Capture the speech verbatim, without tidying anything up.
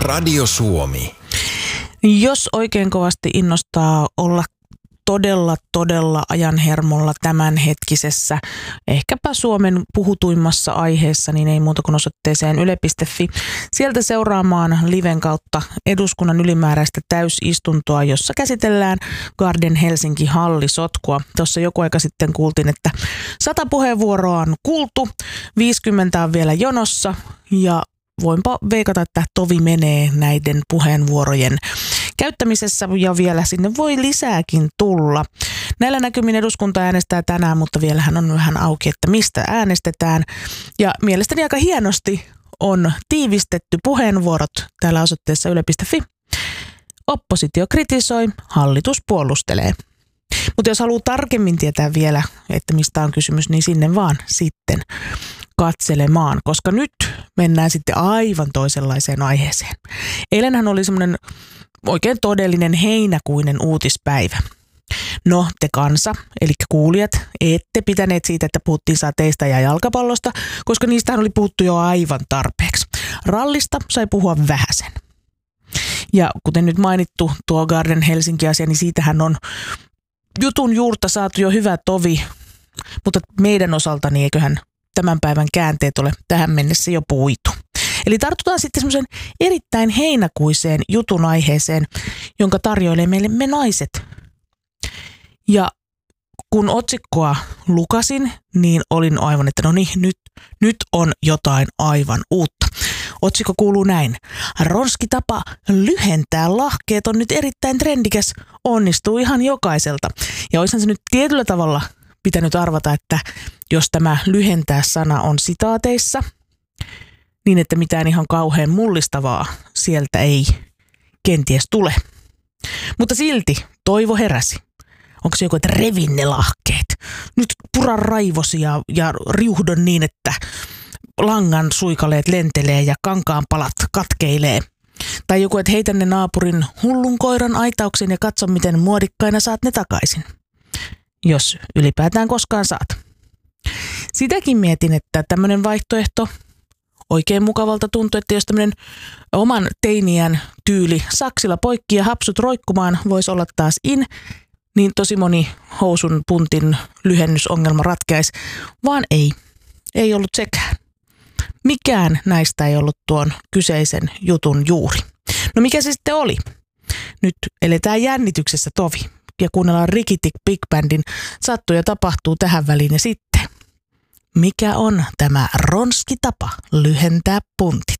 Radio Suomi. Jos oikein kovasti innostaa olla todella, todella ajan hermolla tämänhetkisessä, ehkäpä Suomen puhutuimmassa aiheessa, niin ei muuta kuin osoitteeseen yle piste fi. Sieltä seuraamaan liven kautta eduskunnan ylimääräistä täysistuntoa, jossa käsitellään Garden Helsinki hallisotkua. Tuossa joku aika sitten kuultiin, että sata puheenvuoroa on kuultu, viisikymmentä on vielä jonossa ja voinpa veikata, että tovi menee näiden puheenvuorojen käyttämisessä ja vielä sinne voi lisääkin tulla. Näillä näkymin eduskunta äänestää tänään, mutta vielähän on vähän auki, että mistä äänestetään. Ja mielestäni aika hienosti on tiivistetty puheenvuorot täällä osoitteessa yle piste fi. Oppositio kritisoi, hallitus puolustelee. Mutta jos haluaa tarkemmin tietää vielä, että mistä on kysymys, niin sinne vaan sitten katselemaan, koska nyt mennään sitten aivan toisenlaiseen aiheeseen. Eilenhän oli semmoinen oikein todellinen heinäkuinen uutispäivä. No, te kansa, eli kuulijat, ette pitäneet siitä, että puhuttiin sateista ja jalkapallosta, koska niistähän oli puhuttu jo aivan tarpeeksi. Rallista sai puhua vähäsen. Ja kuten nyt mainittu tuo Garden Helsinki-asia, niin siitähän on jutun juurta saatu jo hyvä tovi, mutta meidän osaltani eiköhän tämän päivän käänteet ole tähän mennessä jo puitu. Eli tartutaan sitten semmoisen erittäin heinäkuiseen jutun aiheeseen, jonka tarjoilee meille me naiset. Ja kun otsikkoa lukasin, niin olin aivan, että no niin, nyt, nyt on jotain aivan uutta. Otsikko kuuluu näin. Ronski tapa lyhentää lahkeet on nyt erittäin trendikäs, onnistuu ihan jokaiselta. Ja olisihan se nyt tietyllä tavalla pitänyt arvata, että jos tämä lyhentää sana on sitaateissa, niin että mitään ihan kauhean mullistavaa sieltä ei kenties tule. Mutta silti toivo heräsi. Onko se joku, että revin ne lahkeet? Nyt pura raivosi ja, ja riuhdon niin, että langan suikaleet lentelee ja kankaan palat katkeilee. Tai joku, että heitä ne naapurin hullun koiran aitauksen ja katso, miten muodikkaina saat ne takaisin. Jos ylipäätään koskaan saat. Sitäkin mietin, että tämmöinen vaihtoehto oikein mukavalta tuntuu, että jos tämmöinen oman teiniän tyyli saksilla poikki ja hapsut roikkumaan voisi olla taas in, niin tosi moni housun puntin lyhennysongelma ratkeaisi, vaan ei. Ei ollut sekään. Mikään näistä ei ollut tuon kyseisen jutun juuri. No mikä se sitten oli? Nyt eletään jännityksessä tovi ja kuunnellaan Rikitik Big Bandin Sattuu ja tapahtuu tähän väliin ja sitten. Mikä on tämä ronski tapa lyhentää puntit?